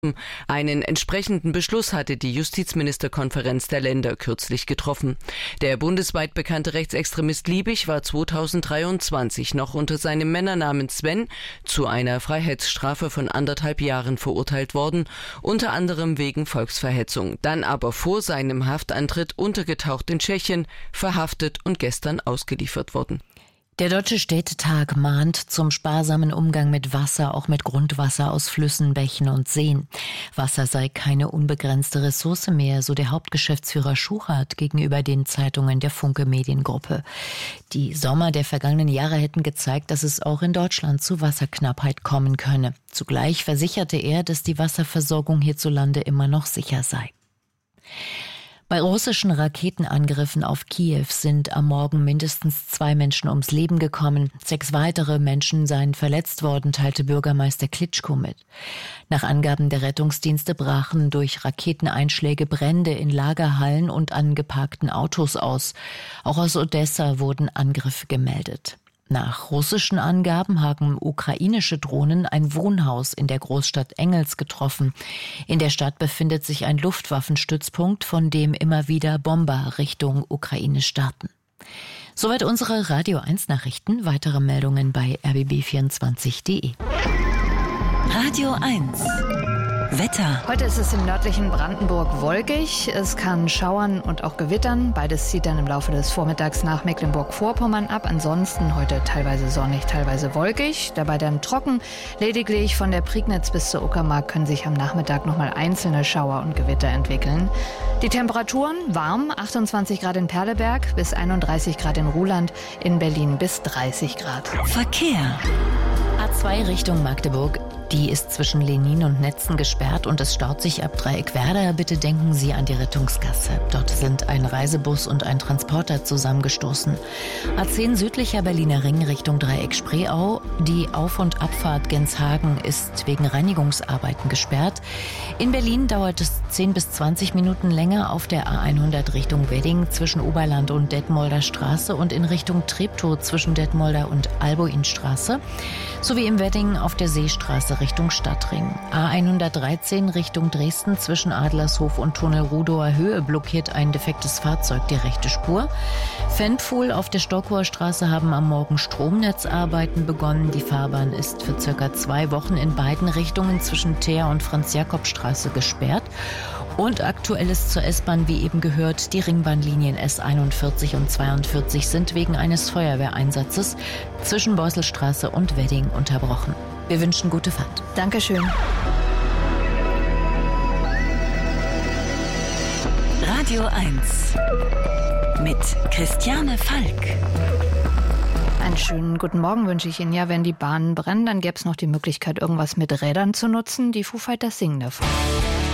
Einen entsprechenden Beschluss hatte die Justizministerkonferenz der Länder kürzlich getroffen. Der bundesweit bekannte Rechtsextremist Liebig war 2023 noch unter seinem Männernamen Sven zu einer Freiheitsstrafe von 1,5 Jahren verurteilt worden, unter anderem wegen Volksverhetzung, dann aber vor seinem Haftantritt untergetaucht in Tschechien, verhaftet und gestern ausgeliefert worden. Der Deutsche Städtetag mahnt zum sparsamen Umgang mit Wasser, auch mit Grundwasser aus Flüssen, Bächen und Seen. Wasser sei keine unbegrenzte Ressource mehr, so der Hauptgeschäftsführer Schuchart gegenüber den Zeitungen der Funke Mediengruppe. Die Sommer der vergangenen Jahre hätten gezeigt, dass es auch in Deutschland zu Wasserknappheit kommen könne. Zugleich versicherte er, dass die Wasserversorgung hierzulande immer noch sicher sei. Bei russischen Raketenangriffen auf Kiew sind am Morgen mindestens 2 Menschen ums Leben gekommen. 6 weitere Menschen seien verletzt worden, teilte Bürgermeister Klitschko mit. Nach Angaben der Rettungsdienste brachen durch Raketeneinschläge Brände in Lagerhallen und an geparkten Autos aus. Auch aus Odessa wurden Angriffe gemeldet. Nach russischen Angaben haben ukrainische Drohnen ein Wohnhaus in der Großstadt Engels getroffen. In der Stadt befindet sich ein Luftwaffenstützpunkt, von dem immer wieder Bomber Richtung Ukraine starten. Soweit unsere Radio 1 Nachrichten. Weitere Meldungen bei rbb24.de. Radio 1 Wetter. Heute ist es im nördlichen Brandenburg wolkig. Es kann schauern und auch gewittern. Beides zieht dann im Laufe des Vormittags nach Mecklenburg-Vorpommern ab. Ansonsten heute teilweise sonnig, teilweise wolkig. Dabei dann trocken. Lediglich von der Prignitz bis zur Uckermark können sich am Nachmittag nochmal einzelne Schauer und Gewitter entwickeln. Die Temperaturen warm, 28 Grad in Perleberg bis 31 Grad in Ruhland, in Berlin bis 30 Grad. Verkehr. A2 Richtung Magdeburg. Die ist zwischen Lenin und Netzen gesperrt und es staut sich ab Dreieckwerder. Bitte denken Sie an die Rettungsgasse. Dort sind ein Reisebus und ein Transporter zusammengestoßen. A10 südlicher Berliner Ring Richtung Dreieck Spreeau. Die Auf- und Abfahrt Genshagen ist wegen Reinigungsarbeiten gesperrt. In Berlin dauert es 10 bis 20 Minuten länger auf der A100 Richtung Wedding zwischen Oberland und Detmolder Straße und in Richtung Treptow zwischen Detmolder und Albuinstraße. Sowie im Wedding auf der Seestraße Richtung Stadtring. A113 Richtung Dresden zwischen Adlershof und Tunnel Rudower Höhe blockiert ein defektes Fahrzeug die rechte Spur. Fendpfuhl auf der Stockower Straße haben am Morgen Stromnetzarbeiten begonnen. Die Fahrbahn ist für ca. 2 Wochen in beiden Richtungen zwischen Teer und Franz-Jakob-Straße gesperrt. Und aktuell ist zur S-Bahn, wie eben gehört, die Ringbahnlinien S41 und 42 sind wegen eines Feuerwehreinsatzes zwischen Beuselstraße und Wedding unterbrochen. Wir wünschen gute Fahrt. Dankeschön. Radio 1 mit Christiane Falk. Einen schönen guten Morgen wünsche ich Ihnen. Ja, wenn die Bahnen brennen, dann gäbe es noch die Möglichkeit, irgendwas mit Rädern zu nutzen. Die Foo Fighters singen davon.